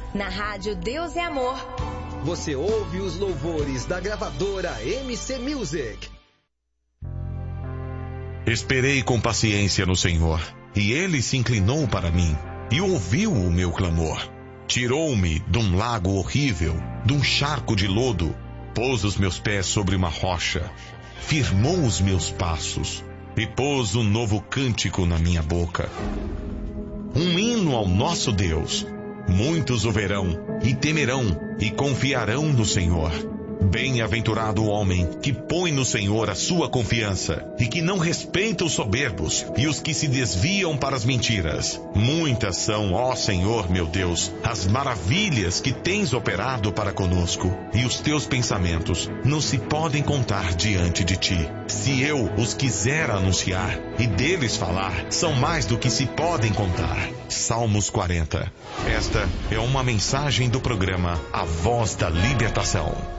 Na rádio Deus é Amor. Você ouve os louvores da gravadora MC Music. Esperei com paciência no Senhor, e Ele se inclinou para mim, e ouviu o meu clamor. Tirou-me de um lago horrível, de um charco de lodo, pôs os meus pés sobre uma rocha, firmou os meus passos, e pôs um novo cântico na minha boca. Um hino ao nosso Deus. Muitos o verão, e temerão, e confiarão no Senhor. Bem-aventurado o homem que põe no Senhor a sua confiança, e que não respeita os soberbos, e os que se desviam para as mentiras. Muitas são, ó Senhor meu Deus, as maravilhas que tens operado para conosco, e os teus pensamentos não se podem contar diante de ti. Se eu os quiser anunciar, e deles falar, são mais do que se podem contar. Salmos 40. Esta é uma mensagem do programa A Voz da Libertação.